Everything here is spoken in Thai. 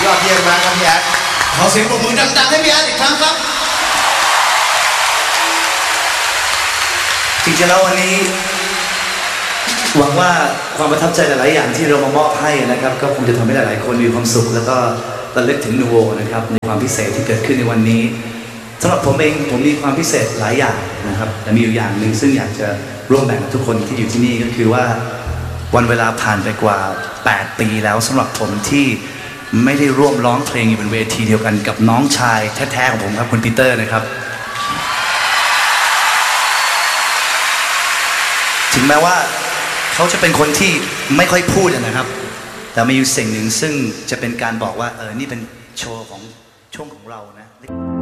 อดเยี่ยมมากครับพี่แอดขอเสียงปรบมือดังๆให้พี่แอดอีกครั้งครับจริงๆแล้ววันนี้หวังว่าความประทับใจหลายๆอย่างที่เรามามอบให้นะครับก็คงจะทำให้หลายๆคนมีความสุขแล้วก็ระลึกถึงนูโวนะครับในความพิเศษที่เกิดขึ้นในวันนี้สำหรับผมเองผมมีความพิเศษหลายอย่างนะครับแต่มีอยู่อย่างหนึ่งซึ่งอยากจะร่วมแบ่งกับทุกคนที่อยู่ที่นี่ก็คือว่าวันเวลาผ่านไปกว่า8 ปีแล้วสำหรับผมที่ไม่ได้ร่วมร้องเพลงอยู่บนเวทีเดียวกันกับน้องชายแท้ๆของผมครับคุณปีเตอร์นะครับถึงแม้ว่าเขาจะเป็นคนที่ไม่ค่อยพูดนะครับแต่มีอยู่สิ่งหนึ่งซึ่งจะเป็นการบอกว่านี่เป็นโชว์ของช่วงของเรานะ